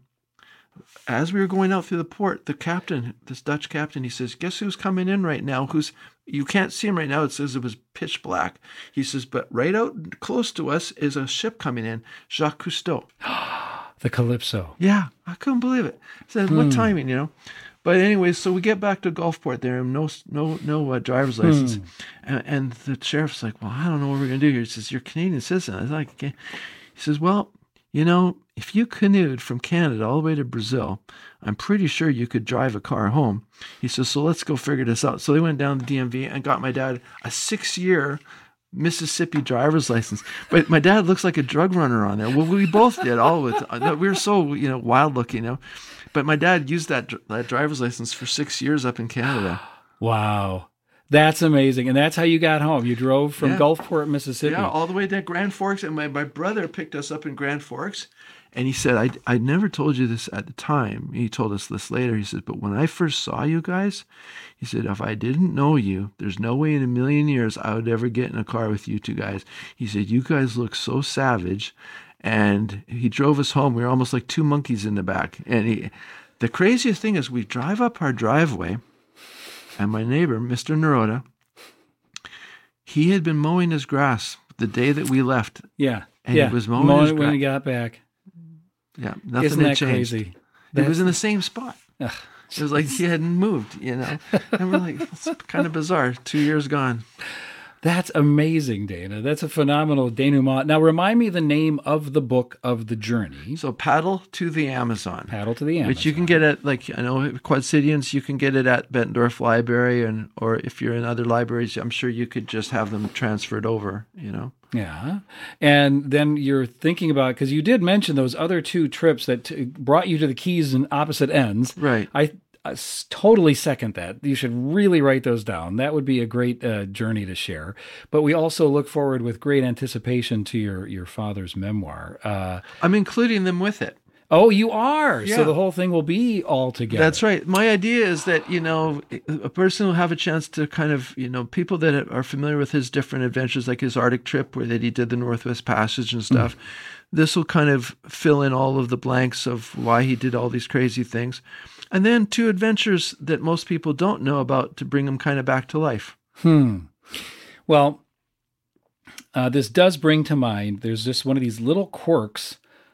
Speaker 1: as we were going out through the port, the captain, this Dutch captain, he says, guess who's coming in right now? Who's, you can't see him right now. It says it was pitch black. He says, but right out close to us is a ship coming in, Jacques Cousteau.
Speaker 2: The Calypso.
Speaker 1: Yeah, I couldn't believe it. I said,
Speaker 2: Hmm.
Speaker 1: what timing, you know? But anyways, so we get back to Gulfport there, and no, no, no uh, driver's license,
Speaker 2: Hmm.
Speaker 1: and, and the sheriff's like, "Well, I don't know what we're gonna do here." He says, "You're a Canadian citizen." I was like, "Okay." He says, "Well, you know, if you canoed from Canada all the way to Brazil, I'm pretty sure you could drive a car home." He says, "So let's go figure this out." So they went down to the D M V and got my dad a six-year Mississippi driver's license. But my dad looks like a drug runner on there. Well, we both did. All with we were so you know wild looking, you know. But my dad used that that driver's license for six years up in Canada.
Speaker 2: Wow. That's amazing. And that's how you got home. You drove from
Speaker 1: Yeah.
Speaker 2: Gulfport, Mississippi.
Speaker 1: Yeah, all the way to Grand Forks. And my, my brother picked us up in Grand Forks. And he said, I, I never told you this at the time. He told us this later. He said, but when I first saw you guys, he said, if I didn't know you, there's no way in a million years I would ever get in a car with you two guys. He said, you guys look so savage. And he drove us home. We were almost like two monkeys in the back. And he, the craziest thing is we drive up our driveway, and my neighbor, Mister Naroda, he had been mowing his grass the day that we left.
Speaker 2: Yeah.
Speaker 1: And
Speaker 2: yeah.
Speaker 1: he was mowing his
Speaker 2: when
Speaker 1: gra-
Speaker 2: he got back.
Speaker 1: Yeah, nothing
Speaker 2: Isn't
Speaker 1: had
Speaker 2: that
Speaker 1: changed.
Speaker 2: crazy?
Speaker 1: It was in the same spot.
Speaker 2: Ugh.
Speaker 1: It was like he hadn't moved, you know. And we're like, it's kind of bizarre. Two years gone.
Speaker 2: That's amazing, Dana. That's a phenomenal denouement. Now, remind me the name of the book of the journey.
Speaker 1: So Paddle to the Amazon.
Speaker 2: Paddle to the Amazon.
Speaker 1: Which you can get at, like, I know Quad Cityans, you can get it at Bettendorf Library, and or if you're in other libraries, I'm sure you could just have them transferred over, you know.
Speaker 2: Yeah. And then you're thinking about, because you did mention those other two trips that t- brought you to the Keys in opposite ends.
Speaker 1: Right.
Speaker 2: I, I s- totally second that. You should really write those down. That would be a great uh, journey to share. But we also look forward with great anticipation to your, your father's memoir. Uh,
Speaker 1: I'm including them with it.
Speaker 2: oh, you are.
Speaker 1: Yeah.
Speaker 2: So the whole thing will be all together.
Speaker 1: That's right. My idea is that, you know, a person will have a chance to kind of, you know, people that are familiar with his different adventures, like his Arctic trip where that he did the Northwest Passage and stuff. Mm. This will kind of fill in all of the blanks of why he did all these crazy things. And then two adventures that most people don't know about to bring them kind of back to life.
Speaker 2: Hmm. Well, uh, this does bring to mind, there's just one of these little quirks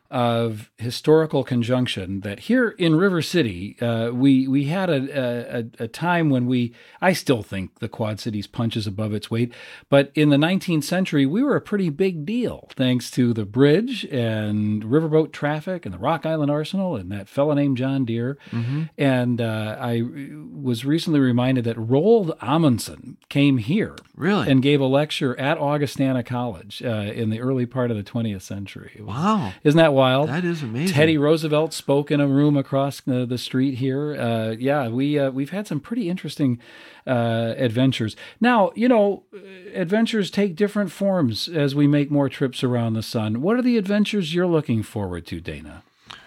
Speaker 2: of historical conjunction that here in River City, uh, we we had a, a, a time when we, I still think the Quad Cities punches above its weight, but in the nineteenth century, we were a pretty big deal thanks to the bridge and riverboat traffic and the Rock Island Arsenal and that fella named John Deere. Mm-hmm. And uh, I was recently reminded that Roald Amundsen came here
Speaker 1: really?
Speaker 2: and gave a lecture at Augustana College uh, in the early part of the twentieth century. Was,
Speaker 1: wow.
Speaker 2: Isn't that wild?
Speaker 1: That is amazing.
Speaker 2: Teddy Roosevelt spoke in a room across the, the street here. Uh, yeah, we, uh, we've had some pretty interesting uh, adventures. Now, you know, adventures take different forms as we make more trips around the sun. What are the adventures you're looking forward to, Dana?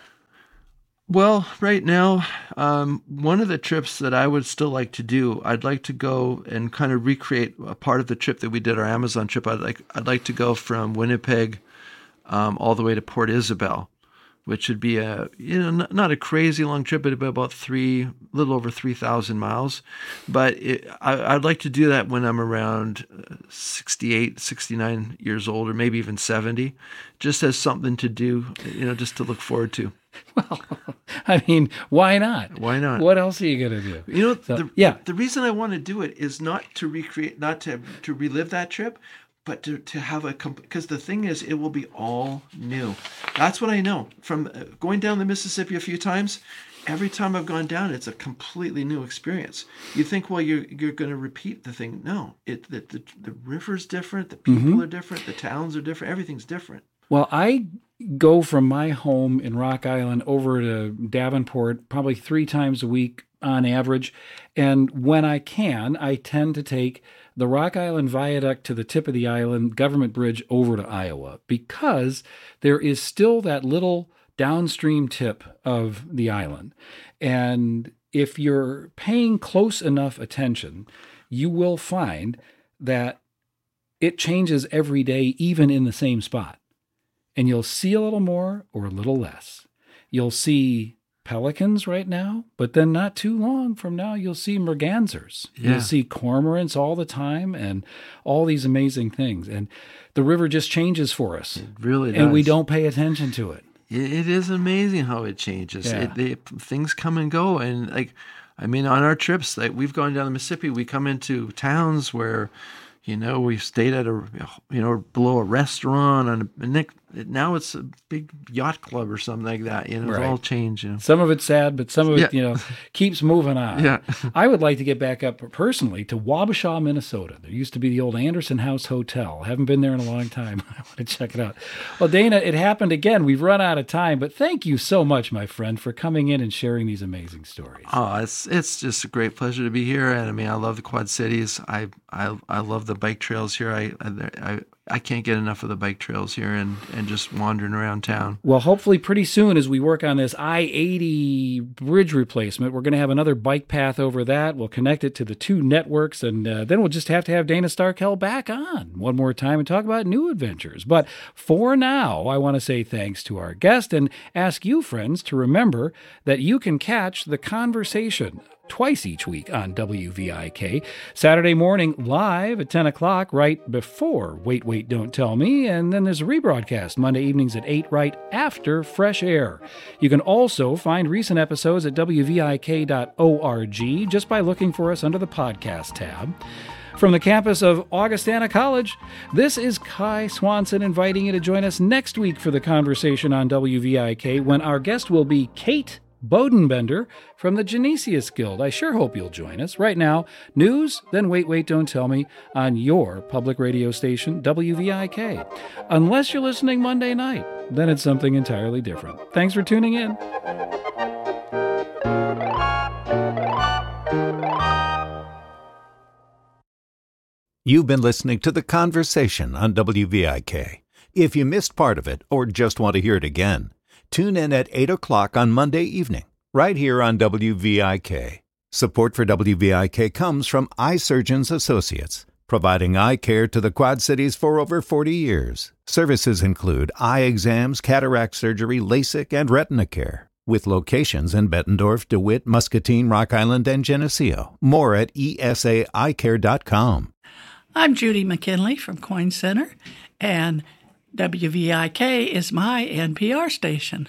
Speaker 1: Well, right now, um, one of the trips that I would still like to do, I'd like to go and kind of recreate a part of the trip that we did, our Amazon trip. I'd like I'd like to go from Winnipeg um, all the way to Port Isabel, which would be a you know not a crazy long trip, but about three, a little over three thousand miles. But it, I, I'd like to do that when I'm around sixty-eight, sixty-nine years old, or maybe even seventy, just as something to do, you know, just to look forward to.
Speaker 2: Well, I mean, why not?
Speaker 1: Why not?
Speaker 2: What else are you going to do?
Speaker 1: You know,
Speaker 2: So,
Speaker 1: the,
Speaker 2: yeah.
Speaker 1: the reason I want to do it is not to recreate, not to to relive that trip, but to, to have a, because the thing is, it will be all new. That's what I know. From going down the Mississippi a few times, every time I've gone down, it's a completely new experience. You think, well, you're you're going to repeat the thing. No, it the, the, the river's different, the people mm-hmm. are different, the towns are different, everything's different.
Speaker 2: Well, I go from my home in Rock Island over to Davenport probably three times a week on average. And when I can, I tend to take the Rock Island Viaduct to the tip of the island, Government Bridge over to Iowa, because there is still that little downstream tip of the island. And if you're paying close enough attention, you will find that it changes every day, even in the same spot. And you'll see a little more or a little less. You'll see pelicans right now, but then not too long from now, you'll see mergansers. Yeah. You'll see cormorants all the time and all these amazing things. And the river just changes for us.
Speaker 1: It really does.
Speaker 2: And we don't pay attention to it.
Speaker 1: It is amazing how it changes. Yeah. It, they, things come and go. And like, I mean, on our trips, like we've gone down the Mississippi, we come into towns where, you know, we've stayed at a, you know, below a restaurant, and, and now it's a big yacht club or something like that. You know,
Speaker 2: right.
Speaker 1: It's all changed. You know?
Speaker 2: Some of it's sad, but some of it,
Speaker 1: yeah.
Speaker 2: you know, keeps moving on.
Speaker 1: Yeah.
Speaker 2: I would like to get back up personally to Wabasha, Minnesota. There used to be the old Anderson House Hotel. I haven't been there in a long time. I want to check it out. Well, Dana, it happened again. We've run out of time, but thank you so much, my friend, for coming in and sharing these amazing stories.
Speaker 1: Oh, it's it's just a great pleasure to be here. And I mean, I love the Quad Cities. I I I love the bike trails here. I I I can't get enough of the bike trails here and, and just wandering around town.
Speaker 2: Well, hopefully pretty soon as we work on this I eighty bridge replacement, we're going to have another bike path over that. We'll connect it to the two networks, and uh, then we'll just have to have Dana Starkel back on one more time and talk about new adventures. But for now, I want to say thanks to our guest and ask you, friends, to remember that you can catch The Conversation twice each week on W V I K. Saturday morning live at ten o'clock right before Wait, Wait, Don't Tell Me. And then there's a rebroadcast Monday evenings at eight right after Fresh Air. You can also find recent episodes at W V I K dot org just by looking for us under the podcast tab. From the campus of Augustana College, this is Kai Swanson inviting you to join us next week for The Conversation on W V I K, when our guest will be Kate Bodenbender from the Genesius Guild. I sure hope you'll join us. Right now, news, then Wait, Wait, Don't Tell Me on your public radio station, W V I K. Unless you're listening Monday night, then it's something entirely different. Thanks for tuning in.
Speaker 3: You've been listening to The Conversation on W V I K. If you missed part of it or just want to hear it again, tune in at eight o'clock on Monday evening, right here on W V I K. Support for W V I K comes from Eye Surgeons Associates, providing eye care to the Quad Cities for over forty years. Services include eye exams, cataract surgery, LASIK, and retina care, with locations in Bettendorf, DeWitt, Muscatine, Rock Island, and Geneseo. More at E S A eye care dot com.
Speaker 6: I'm Judy McKinley from Coin Center, and W V I K is my N P R station.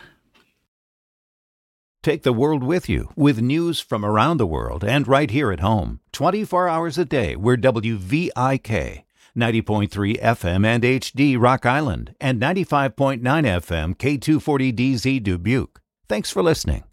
Speaker 3: Take the world with you with news from around the world and right here at home. twenty-four hours a day, we're W V I K, ninety point three F M and H D Rock Island, and ninety-five point nine F M K two forty D Z Dubuque. Thanks for listening.